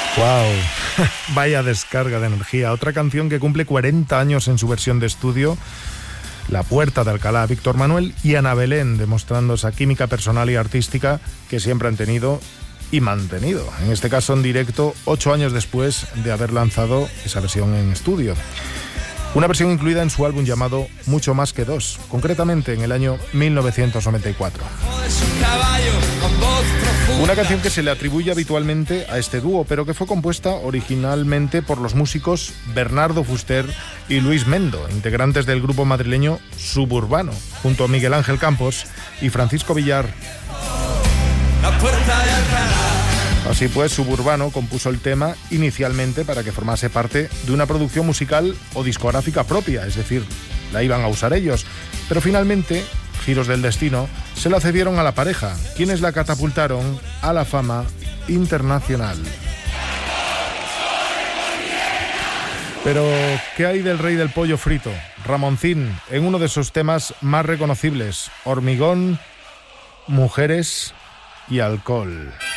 ¡Wow! Vaya descarga de energía. Otra canción que cumple 40 años en su versión de estudio. La Puerta de Alcalá, Víctor Manuel y Ana Belén, demostrando esa química personal y artística que siempre han tenido y mantenido. En este caso en directo, 8 años después de haber lanzado esa versión en estudio. Una versión incluida en su álbum llamado Mucho más que dos, concretamente en el año 1994. Una canción que se le atribuye habitualmente a este dúo, pero que fue compuesta originalmente por los músicos Bernardo Fuster y Luis Mendo, integrantes del grupo madrileño Suburbano, junto a Miguel Ángel Campos y Francisco Villar. Así pues, Suburbano compuso el tema inicialmente para que formase parte de una producción musical o discográfica propia, es decir, la iban a usar ellos, pero finalmente, giros del destino, se la cedieron a la pareja, quienes la catapultaron a la fama internacional. Pero, ¿qué hay del rey del pollo frito? Ramoncín, en uno de sus temas más reconocibles, Hormigón, Mujeres y Alcohol.